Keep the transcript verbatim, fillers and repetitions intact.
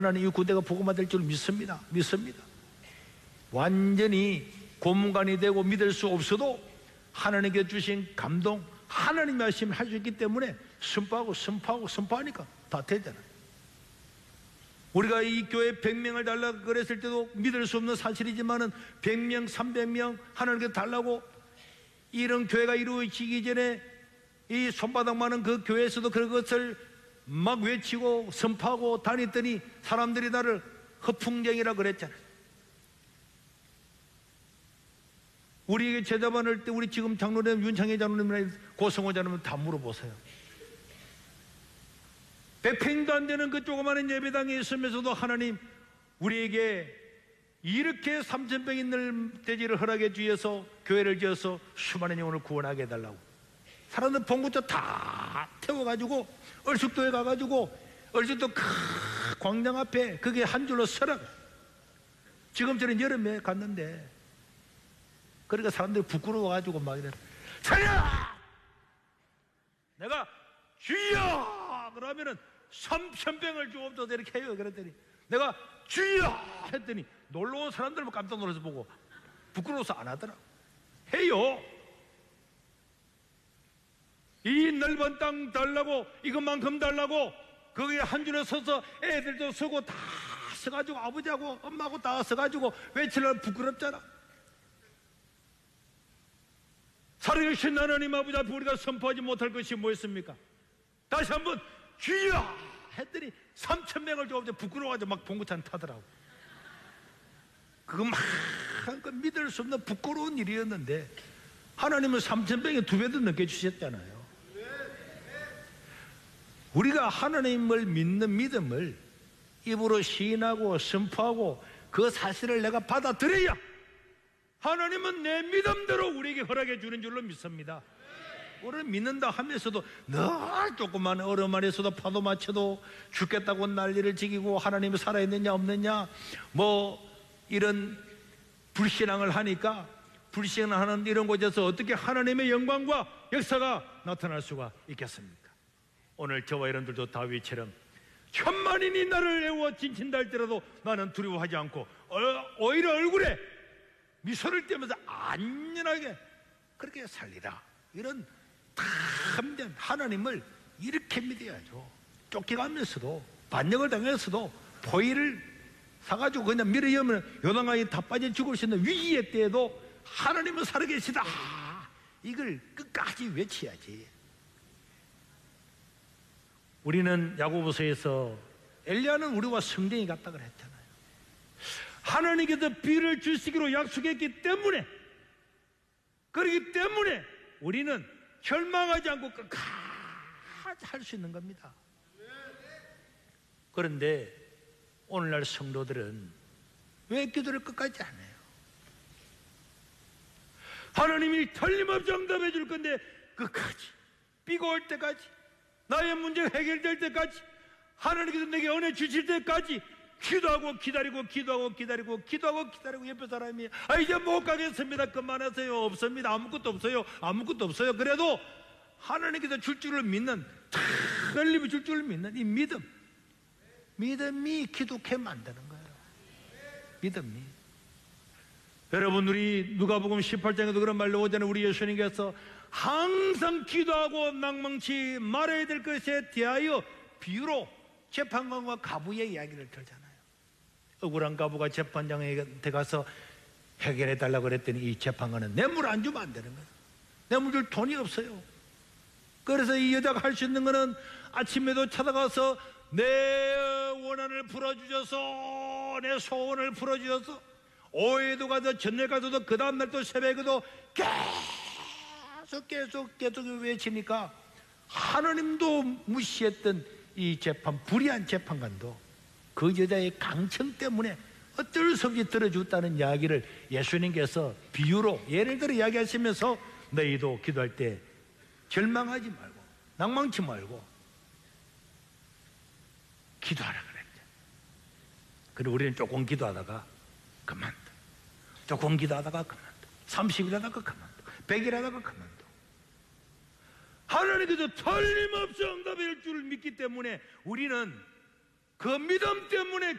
하나님 이 군대가 복음화될 줄 믿습니다. 믿습니다. 완전히 고문관이 되고 믿을 수 없어도 하나님께 주신 감동, 하나님 말씀을 할 수 있기 때문에 선포하고 선포하고 선포하니까 다 되잖아요. 우리가 이 교회 백 명을 달라고 그랬을 때도 믿을 수 없는 사실이지만은 백 명, 삼백 명 하나님께 달라고 이런 교회가 이루어지기 전에 이 손바닥 많은 그 교회에서도 그것을 막 외치고 선포하고 다녔더니 사람들이 나를 허풍쟁이라 그랬잖아요. 우리에게 제자반할 때 우리 지금 장로님 윤창희 장로님이나 고성호 장로님 다 물어보세요. 백 평도 안 되는 그 조그마한 예배당에 있으면서도 하나님 우리에게 이렇게 삼천 평 있는 대지를 허락해 주셔서 교회를 지어서 수많은 영혼을 구원하게 해달라고 사람들 봉구차 다 태워가지고 얼숙도에 가가지고 얼숙도 큰 광장 앞에 그게 한 줄로 서라. 지금 저는 여름에 갔는데 그러니까 사람들이 부끄러워가지고 막 이래 차려! 내가 주여! 그러면은 삼천 병을 주옵소서 이렇게 해요. 그랬더니 내가 주여! 했더니 놀러온 사람들만 깜짝 놀라서 보고 부끄러워서 안 하더라. 해요. 이 넓은 땅 달라고 이것만큼 달라고 거기에 한 줄에 서서 애들도 서고 다 서가지고 아버지하고 엄마하고 다 서가지고 외치려면 부끄럽잖아. 살아계신 하나님 아버지 앞에 우리가 선포하지 못할 것이 뭐였습니까? 다시 한번 주여! 했더니 삼천 명을 좀 부끄러워가지고 막 봉구탄 타더라고. 그거 막 믿을 수 없는 부끄러운 일이었는데 하나님은 삼천 명에 두 배도 넘게 주셨잖아요. 우리가 하나님을 믿는 믿음을 입으로 시인하고 선포하고 그 사실을 내가 받아들여야 하나님은 내 믿음대로 우리에게 허락해 주는 줄로 믿습니다. 우리는 믿는다 하면서도 늘 조그만 얼음 안에서도 파도 맞춰도 죽겠다고 난리를 지기고 하나님이 살아있느냐 없느냐 뭐 이런 불신앙을 하니까 불신하는 이런 곳에서 어떻게 하나님의 영광과 역사가 나타날 수가 있겠습니까? 오늘 저와 여러분들도 다윗처럼 천만인이 나를 애워 진친다 할지라도 나는 두려워하지 않고 오히려 얼굴에 미소를 띄면서 안전하게 그렇게 살리라. 이런 참된 하나님을 이렇게 믿어야죠. 쫓겨가면서도 반역을 당해서도 포위를 사가지고 그냥 밀어여면 요단강에 다 빠져 죽을 수 있는 위기의 때에도 하나님은 살아계시다. 이걸 끝까지 외쳐야지. 우리는 야고보서에서 엘리야는 우리와 성령이 같다 그랬잖아요. 하나님께서 비를 주시기로 약속했기 때문에 그렇기 때문에 우리는 절망하지 않고 끝까지 할 수 있는 겁니다. 그런데 오늘날 성도들은 왜 기도를 끝까지 안 해요? 하나님이 틀림없이 응답해 줄 건데 끝까지 비가 올 때까지 나의 문제가 해결될 때까지 하나님께서 내게 은혜 주실 때까지 기도하고 기다리고 기도하고 기다리고 기도하고 기다리고 옆에 사람이 아 이제 못 가겠습니다. 그만하세요. 없습니다. 아무것도 없어요. 아무것도 없어요. 그래도 하나님께서 줄 줄을 믿는 틀림이 줄 줄을 믿는 이 믿음 믿음이 기독해 만드는 거예요. 믿음이. 여러분 우리 누가복음 십팔 장에도 그런 말 나오잖아요. 우리 예수님께서 항상 기도하고 낭망치 말아야 될 것에 대하여 비유로 재판관과 가부의 이야기를 들잖아요. 억울한 가부가 재판장한테 가서 해결해 달라고 그랬더니 이 재판관은 뇌물 안 주면 안 되는 거예요. 뇌물 줄 돈이 없어요. 그래서 이 여자가 할 수 있는 거는 아침에도 찾아가서 내 원한을 풀어주셔서 내 소원을 풀어주셔서 오해도 가서 전날 가서도 그 다음날 또 새벽에도 계속 계속 계속 외치니까 하나님도 무시했던 이 재판 불의한 재판관도 그 여자의 강청 때문에 어쩔 수 없이 들어줬다는 이야기를 예수님께서 비유로 예를 들어 이야기하시면서 너희도 기도할 때 절망하지 말고 낭망치 말고 기도하라 그랬죠. 그리고 우리는 조금 기도하다가 그만둬. 조금 기도하다가 그만둬. 삼십 일 하다가 그만둬. 백 일 하다가 그만둬. 하나님께서 틀림없이 응답할 줄을 믿기 때문에 우리는 그 믿음 때문에